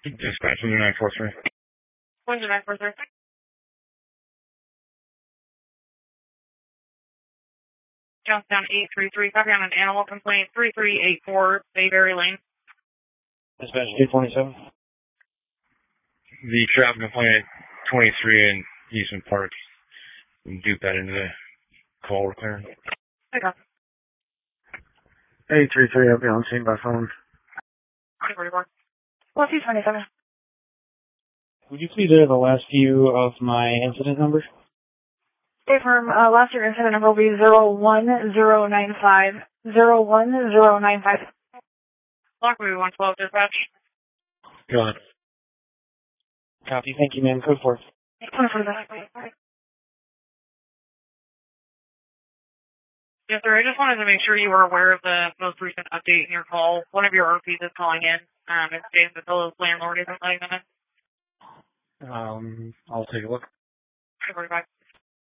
Dispatch 943. When's your 943? Johnstown 833, copy on an animal complaint, 3384 Bayberry Lane. Dispatch 227. The traffic complaint at 23 in Eastman Park. Dupe that into the call we're clearing. Okay. 833, I'll be on scene by phone. 244. 227. Would you please enter the last few of my incident numbers? State Farm, last year incident number will be 01095. 01095. Lockwood 112, dispatch. Go on. Copy, thank you, ma'am. Code 4. Yes, sir. I just wanted to make sure you were aware of the most recent update in your call. One of your RPs is calling in. It's James Matillo's landlord isn't letting them in. I'll take a look. 245.